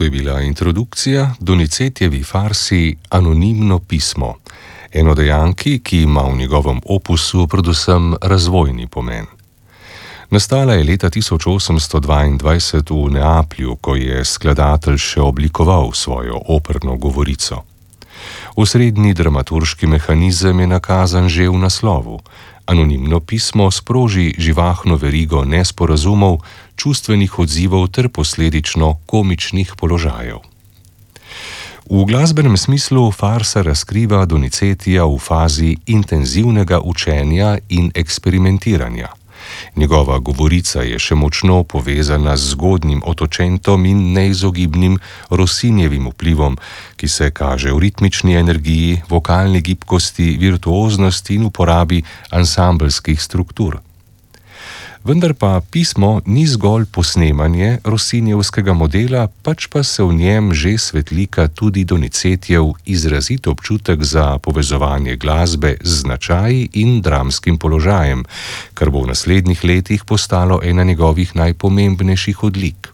To je bila introdukcija Donizetjevi farsi Anonimno pismo, eno dejanki, ki ima v njegovem opusu predvsem razvojni pomen. Nastala je leta 1822 v Neaplju, ko je skladatelj še oblikoval svojo operno govorico. Osrednji dramaturški mehanizem je nakazan že v naslovu. Anonimno pismo sproži živahno verigo nesporazumov, čustvenih odzivov ter posledično komičnih položajev. V glasbenem smislu farsa razkriva Donizetija v fazi intenzivnega učenja in eksperimentiranja. Njegova govorica je še močno povezana z zgodnjim otočentom in neizogibnim Rossinjevim vplivom, ki se kaže v ritmični energiji, vokalni gibkosti, virtuoznosti in uporabi ansambelskih struktur. Vendar pa pismo ni zgolj posnemanje Rossinjevskega modela, pač pa se v njem že svetlika tudi Donizetjev izrazit občutek za povezovanje glasbe z značaji in dramskim položajem, kar bo v naslednjih letih postalo ena njegovih najpomembnejših odlik.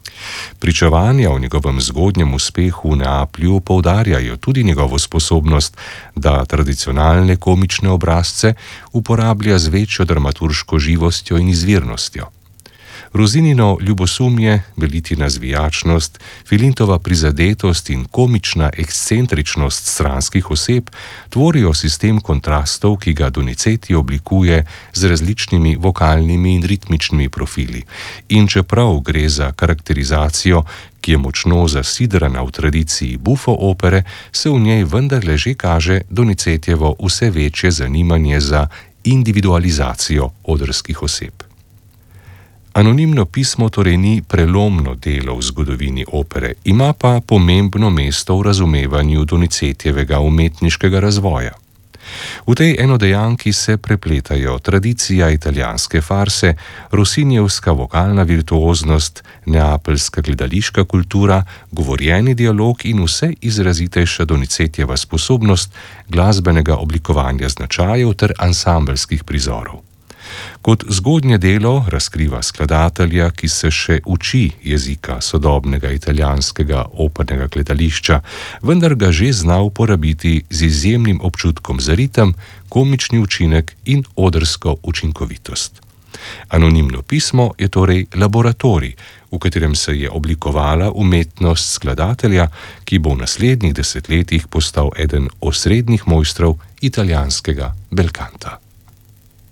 Pričevanja o njegovem zgodnjem uspehu v Neaplju poudarjajo tudi njegovo sposobnost, da tradicionalne komične obrazce uporablja z večjo dramaturško živostjo in izvirnostjo. Rosinino ljubosumje, Belitina zvijačnost, Filintova prizadetost in komična ekscentričnost stranskih oseb tvorijo sistem kontrastov, ki ga Donizetij oblikuje z različnimi vokalnimi in ritmičnimi profili. In čeprav gre za karakterizacijo, ki je močno zasidrana v tradiciji buffo opere, se v njej vendarle že kaže Donizetjevo vse večje zanimanje za individualizacijo odrskih oseb. Anonimno pismo torej ni prelomno delo v zgodovini opere, ima pa pomembno mesto v razumevanju Donizetjevega umetniškega razvoja. V tej enodejanki se prepletajo tradicija italijanske farse, Rossinjevska vokalna virtuoznost, neapeljska gledališka kultura, govorjeni dialog in vse izrazitejša Donizetjeva sposobnost glasbenega oblikovanja značajev ter ansambelskih prizorov. Kot zgodnje delo razkriva skladatelja, ki se še uči jezika sodobnega italijanskega opernega gledališča, vendar ga že zna uporabiti z izjemnim občutkom za ritem, komični učinek in odrsko učinkovitost. Anonimno pismo je torej laboratorij, v katerem se je oblikovala umetnost skladatelja, ki bo v naslednjih desetletjih postal eden osrednjih mojstrov italijanskega belkanta.